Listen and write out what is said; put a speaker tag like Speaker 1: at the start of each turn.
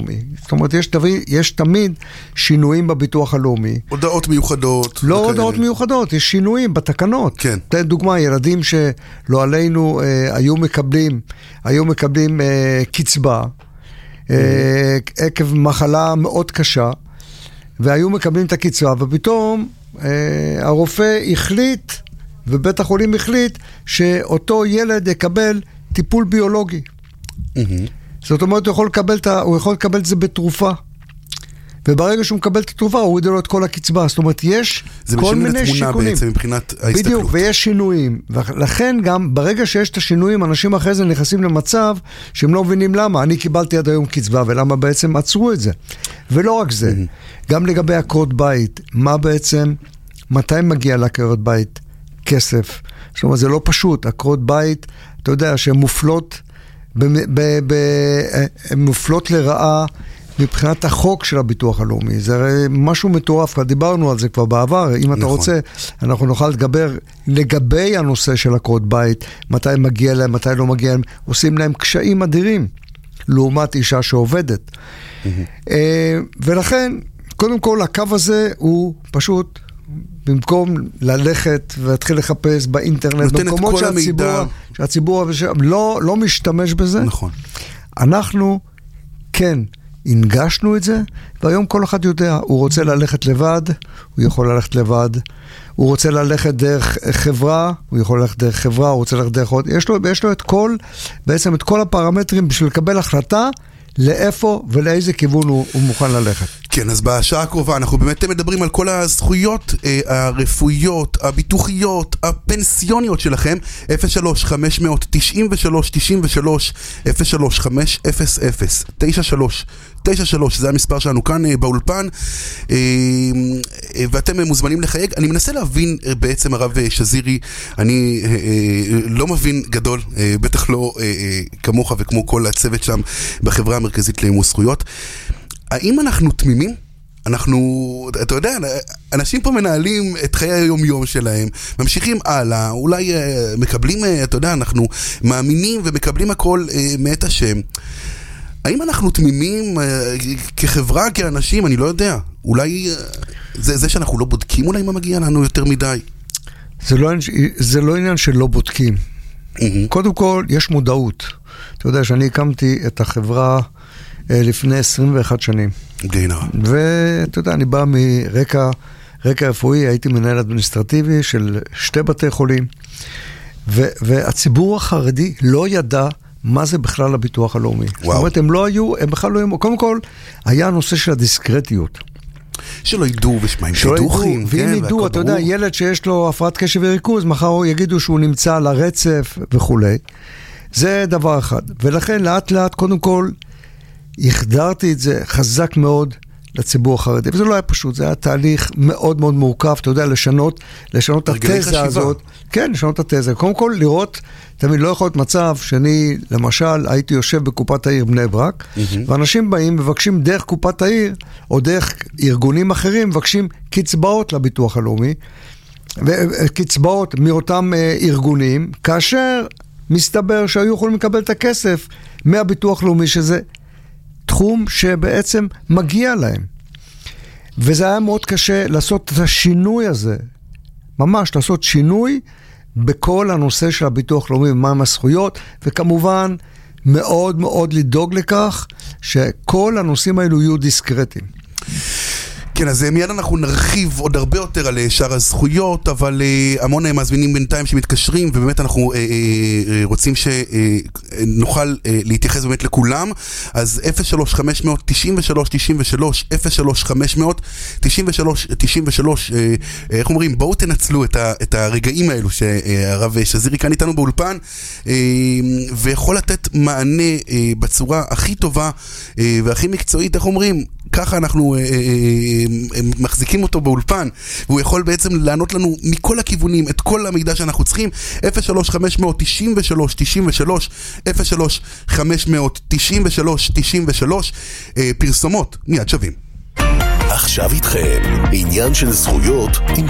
Speaker 1: הלאומי. זאת אומרת, יש תמיד שינויים בביטוח הלאומי.
Speaker 2: הודעות מיוחדות.
Speaker 1: לא הודעות מיוחדות, יש שינויים בתקנות.
Speaker 2: כן.
Speaker 1: תן דוגמה, ילדים שלא עלינו היו מקבלים קצבה, עקב מחלה מאוד קשה, והיו מקבלים את הקצבה, ופתאום הרופא החליט, ובית החולים החליט, שאותו ילד יקבל טיפול ביולוגי. זאת אומרת, הוא יכול לקבל את זה בתרופה. וברגע שהוא מקבל את התרופה, הוא ידע לו את כל הקצבה. זאת אומרת, יש כל מיני שיקולים.
Speaker 2: בעצם מבחינת ההסתכלות.
Speaker 1: בדיוק, ויש שינויים. ולכן גם, ברגע שיש את השינויים, אנשים אחרי זה נכנסים למצב שהם לא מבינים למה. אני קיבלתי עד היום קצבה, ולמה בעצם עצרו את זה. ולא רק זה, גם לגבי עקרות בית, מה בעצם, מתי מגיע לעקרות בית כסף? זאת אומרת, זה לא פשוט. עקרות בית, אתה יודע, שהן מופלות לרעה, מבחינת החוק של הביטוח הלאומי. זה הרי משהו מטורף, דיברנו על זה כבר בעבר, אם אתה רוצה, אנחנו נוכל לדבר לגבי הנושא של עקרות בית, מתי מגיע להם, מתי לא מגיע להם, עושים להם קשיים אדירים, לעומת אישה שעובדת. ולכן, קודם כל, הקו הזה הוא פשוט, במקום ללכת ולהתחיל לחפש באינטרנט, במקומות שהציבור לא משתמש בזה,
Speaker 2: נכון.
Speaker 1: אנחנו כן, הנגשנו את זה, והיום כל אחד יודע, הוא רוצה ללכת לבד, הוא יכול ללכת לבד, הוא רוצה ללכת דרך חברה, הוא יכול ללכת דרך חברה, הוא רוצה ללכת דרך עוד, יש לו בעצם את כל הפרמטרים בשביל לקבל החלטה, לאיפה ולאיזה כיוון הוא מוכן ללכת.
Speaker 2: כן, אז בשעה הקרובה אנחנו באמת מדברים על כל הזכויות הרפואיות, הביטוחיות, הפנסיוניות שלכם. 03-590-33-03-500-93, זה המספר שלנו כאן באולפן, ואתם מוזמנים לחייג. אני מנסה להבין בעצם, הרב שזירי, אני לא מבין גדול, בטח לא כמוך וכמו כל הצוות שם בחברה המרכזית לאימוץ זכויות. האם אנחנו תמימים? אתה יודע, אנשים פה מנהלים את חיי היום-יום שלהם, ממשיכים הלאה, אולי מקבלים, אתה יודע, אנחנו מאמינים ומקבלים הכל מאת השם. האם אנחנו תמימים כחברה, כאנשים? אני לא יודע. אולי זה שאנחנו לא בודקים, אולי מה מגיע לנו יותר מדי?
Speaker 1: זה לא עניין שלא בודקים. קודם כל, יש מודעות. אתה יודע שאני הקמתי את החברה לפני 21 שנים. ואתה יודע, אני בא מרקע רפואי, הייתי מנהל אדמיניסטרטיבי של 2 בתי חולים, והציבור החרדי לא ידע מה זה בכלל הביטוח הלאומי. זאת אומרת, הם בכלל לא היו, קודם כל, היה הנושא של הדיסקרטיות.
Speaker 2: שלא ידעו ושמעים שידוכים.
Speaker 1: ואם ידעו, אתה יודע, ילד שיש לו הפרעת קשב וריכוז, מחר יגידו שהוא נמצא על הרצף וכו'. זה דבר אחד. ולכן לאט לאט, קודם כל, החדרתי את זה חזק מאוד לציבור החרדי. וזה לא היה פשוט, זה היה תהליך מאוד מאוד מורכב, אתה יודע, לשנות את התזה הזאת. כן, לשנות את התזה. קודם כל, לראות, תמיד לא יכול להיות מצב שאני, למשל, הייתי יושב בקופת העיר בני ברק, ואנשים באים, מבקשים דרך קופת העיר, או דרך ארגונים אחרים, מבקשים קצבאות לביטוח הלאומי, וקצבאות מאותם ארגונים, כאשר מסתבר שהיו יכולים לקבל את הכסף מהביטוח לאומי, שזה תחום שבעצם מגיע להם. וזה היה מאוד קשה לעשות את השינוי הזה, ממש לעשות שינוי בכל הנושא של הביטוח לאומי, מה הזכויות, וכמובן מאוד מאוד לדאוג לכך שכל הנושאים האלו יהיו דיסקרטיים.
Speaker 2: כן, אז מיד אנחנו נרחיב עוד הרבה יותר על שאר הזכויות, אבל המון מאזמינים בינתיים שמתקשרים, ובאמת אנחנו רוצים שנוכל להתייחס באמת לכולם. אז 03-500-93-93, 03-500-93-93, איך אומרים, בואו תנצלו את הרגעים האלו שהרב שזירי כאן איתנו באולפן, ויכול לתת מענה בצורה הכי טובה והכי מקצועית, איך אומרים, ככה אנחנו מחזיקים אותו באולפן, והוא יכול בעצם לענות לנו מכל הכיוונים את כל המידע שאנחנו צריכים. 03-500-93-93, 03-500-93-93, פרסומות מיד שווים.
Speaker 3: עכשיו איתכם, עניין של זכויות עם